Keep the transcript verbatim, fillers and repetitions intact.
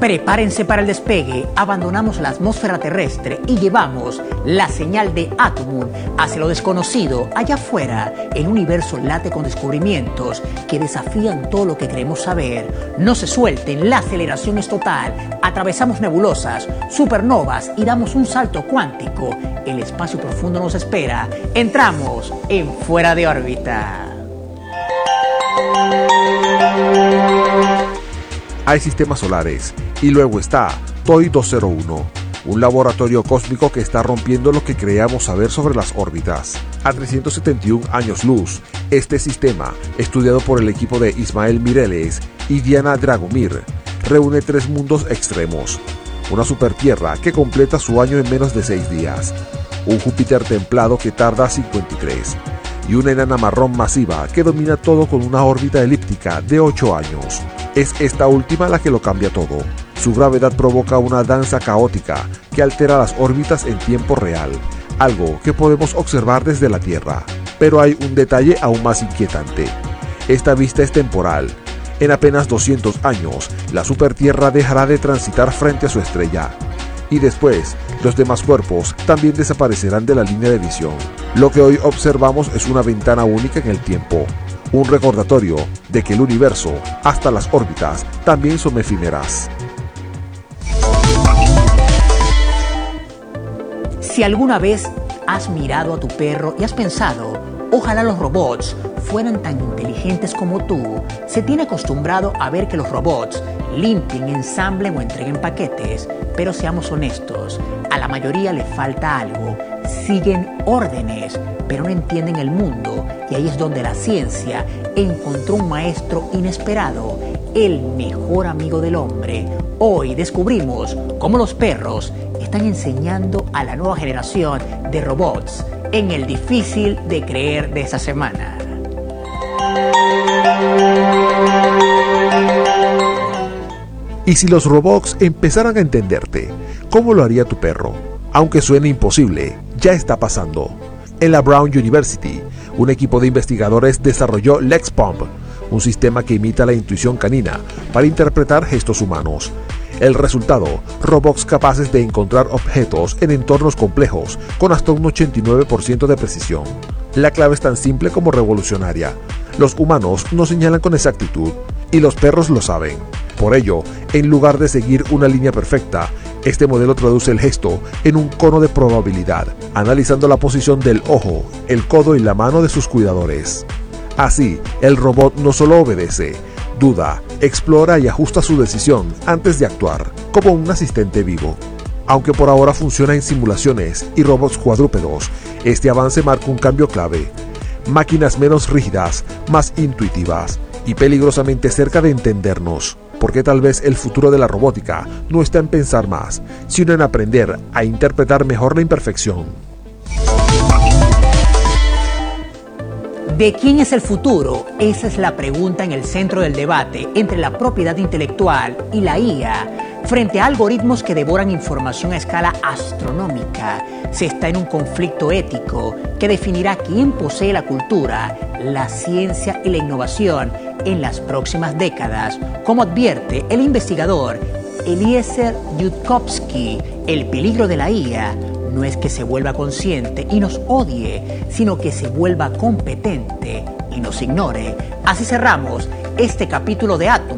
Prepárense para el despegue, abandonamos la atmósfera terrestre y llevamos la señal de Atomun hacia lo desconocido. Allá afuera, el universo late con descubrimientos que desafían todo lo que queremos saber. No se suelten, la aceleración es total. Atravesamos nebulosas, supernovas y damos un salto cuántico. El espacio profundo nos espera. Entramos en Fuera de órbita. Hay sistemas solares y luego está T O I dos cero uno, un laboratorio cósmico que está rompiendo lo que creíamos saber sobre las órbitas. A trescientos setenta y un años luz, este sistema, estudiado por el equipo de Ismael Mireles y Diana Dragomir, reúne tres mundos extremos: una supertierra que completa su año en menos de seis días, un Júpiter templado que tarda cincuenta y tres, y una enana marrón masiva que domina todo con una órbita elíptica de ocho años. Es esta última la que lo cambia todo. Su gravedad provoca una danza caótica que altera las órbitas en tiempo real, algo que podemos observar desde la Tierra. Pero hay un detalle aún más inquietante. Esta vista es temporal. En apenas doscientos años, la supertierra dejará de transitar frente a su estrella. Y después, los demás cuerpos también desaparecerán de la línea de visión. Lo que hoy observamos es una ventana única en el tiempo. Un recordatorio de que el universo, hasta las órbitas, también son efímeras. Si alguna vez has mirado a tu perro y has pensado, ojalá los robots fueran tan inteligentes como tú, se tiene acostumbrado a ver que los robots limpien, ensamblen o entreguen paquetes, pero seamos honestos, a la mayoría le falta algo. Siguen órdenes, pero no entienden el mundo, y ahí es donde la ciencia encontró un maestro inesperado, el mejor amigo del hombre. Hoy descubrimos cómo los perros están enseñando a la nueva generación de robots en el difícil de creer de esta semana. ¿Y si los robots empezaran a entenderte? ¿Cómo lo haría tu perro? Aunque suene imposible, ya está pasando. En la Brown University, un equipo de investigadores desarrolló LexPump, un sistema que imita la intuición canina para interpretar gestos humanos. El resultado, robots capaces de encontrar objetos en entornos complejos con hasta un ochenta y nueve por ciento de precisión. La clave es tan simple como revolucionaria. Los humanos no señalan con exactitud y los perros lo saben. Por ello, en lugar de seguir una línea perfecta, este modelo traduce el gesto en un cono de probabilidad, analizando la posición del ojo, el codo y la mano de sus cuidadores. Así, el robot no solo obedece, duda, explora y ajusta su decisión antes de actuar, como un asistente vivo. Aunque por ahora funciona en simulaciones y robots cuadrúpedos, este avance marca un cambio clave. Máquinas menos rígidas, más intuitivas y peligrosamente cerca de entendernos. Porque tal vez el futuro de la robótica no está en pensar más, sino en aprender a interpretar mejor la imperfección. ¿De quién es el futuro? Esa es la pregunta en el centro del debate entre la propiedad intelectual y la I A. Frente a algoritmos que devoran información a escala astronómica, se está en un conflicto ético que definirá quién posee la cultura, la ciencia y la innovación en las próximas décadas. Como advierte el investigador Eliezer Yudkowsky, el peligro de la I A no es que se vuelva consciente y nos odie, sino que se vuelva competente y nos ignore. Así cerramos este capítulo de Atom,